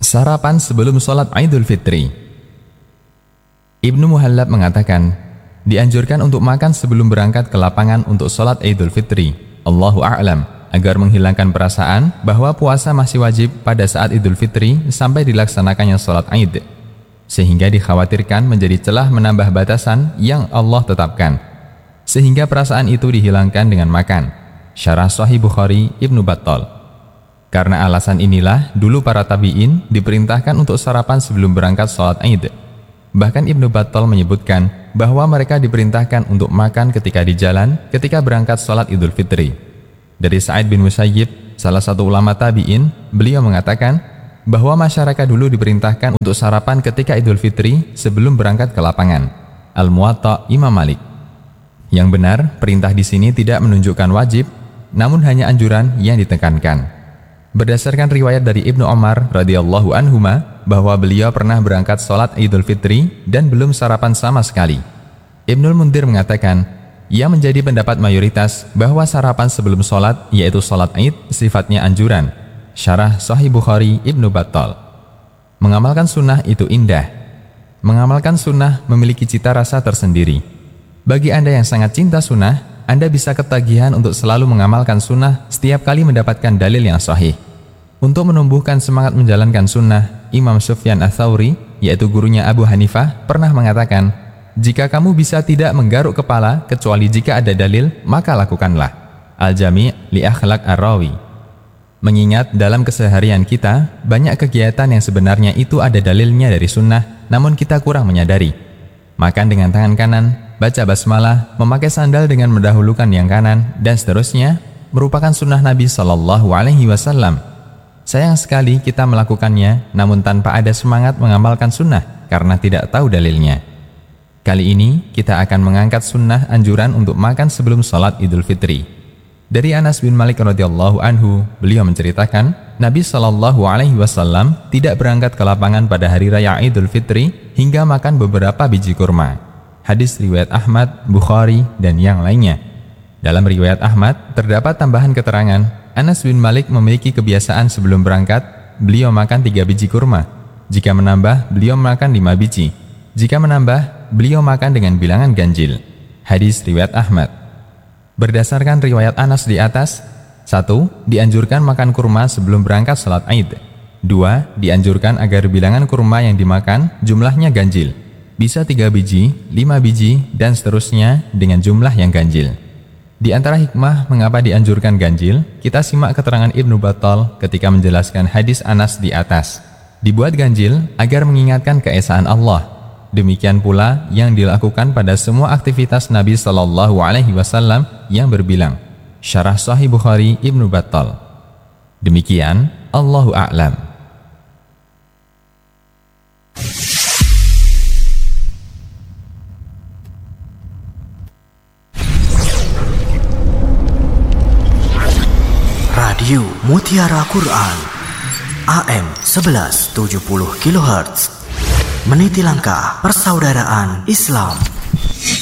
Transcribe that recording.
Sarapan sebelum sholat Idul Fitri. Ibnu Muhallab mengatakan, dianjurkan untuk makan sebelum berangkat ke lapangan untuk sholat Idul Fitri, Allahu a'lam, agar menghilangkan perasaan bahwa puasa masih wajib pada saat Idul Fitri sampai dilaksanakannya sholat Id, sehingga dikhawatirkan menjadi celah menambah batasan yang Allah tetapkan, sehingga perasaan itu dihilangkan dengan makan. Syarah Sahih Bukhari Ibnu Battal. Karena alasan inilah dulu para tabi'in diperintahkan untuk sarapan sebelum berangkat sholat Id. Bahkan Ibnu Battal menyebutkan bahwa mereka diperintahkan untuk makan ketika di jalan ketika berangkat sholat Idul Fitri. Dari Sa'id bin Musayyib, salah satu ulama tabi'in, beliau mengatakan bahwa masyarakat dulu diperintahkan untuk sarapan ketika Idul Fitri sebelum berangkat ke lapangan. Al-Muwatta Imam Malik. Yang benar, perintah di sini tidak menunjukkan wajib, namun hanya anjuran yang ditekankan. Berdasarkan riwayat dari Ibnu Umar radhiyallahu anhuma bahwa beliau pernah berangkat sholat Idul Fitri dan belum sarapan sama sekali. Ibnul Mundhir mengatakan, ia menjadi pendapat mayoritas bahwa sarapan sebelum sholat, yaitu sholat Id, sifatnya anjuran. Syarah Sahih Bukhari Ibnu Battal. Mengamalkan sunnah itu indah. Mengamalkan sunnah memiliki cita rasa tersendiri. Bagi Anda yang sangat cinta sunnah, Anda bisa ketagihan untuk selalu mengamalkan sunnah setiap kali mendapatkan dalil yang sahih. Untuk menumbuhkan semangat menjalankan sunnah, Imam Sufyan Ats-Tsauri, yaitu gurunya Abu Hanifah, pernah mengatakan, jika kamu bisa tidak menggaruk kepala kecuali jika ada dalil, maka lakukanlah. Al-Jami' li Akhlaq Ar-Rawi. Mengingat dalam keseharian kita, banyak kegiatan yang sebenarnya itu ada dalilnya dari sunnah, namun kita kurang menyadari. Makan dengan tangan kanan, baca basmalah, memakai sandal dengan mendahulukan yang kanan, dan seterusnya, merupakan sunnah Nabi SAW. Sayang sekali kita melakukannya, namun tanpa ada semangat mengamalkan sunnah, karena tidak tahu dalilnya. Kali ini, kita akan mengangkat sunnah anjuran untuk makan sebelum sholat Idul Fitri. Dari Anas bin Malik radhiyallahu anhu, beliau menceritakan, Nabi SAW tidak berangkat ke lapangan pada hari raya Idul Fitri hingga makan beberapa biji kurma. Hadis riwayat Ahmad, Bukhari, dan yang lainnya. Dalam riwayat Ahmad, terdapat tambahan keterangan, Anas bin Malik memiliki kebiasaan sebelum berangkat, beliau makan 3 biji kurma. Jika menambah, beliau makan 5 biji. Jika menambah, beliau makan dengan bilangan ganjil. Hadis riwayat Ahmad. Berdasarkan riwayat Anas di atas, 1. Dianjurkan makan kurma sebelum berangkat salat Id. 2. Dianjurkan agar bilangan kurma yang dimakan jumlahnya ganjil. Bisa 3 biji, 5 biji, dan seterusnya dengan jumlah yang ganjil. Di antara hikmah mengapa dianjurkan ganjil, kita simak keterangan Ibnu Battal ketika menjelaskan hadis Anas di atas. Dibuat ganjil agar mengingatkan keesaan Allah. Demikian pula yang dilakukan pada semua aktivitas Nabi SAW yang berbilang. Syarah Sahih Bukhari Ibnu Battal. Demikian, Allahu a'lam. Radio Mutiara Quran AM 1170 kHz meniti langkah persaudaraan Islam.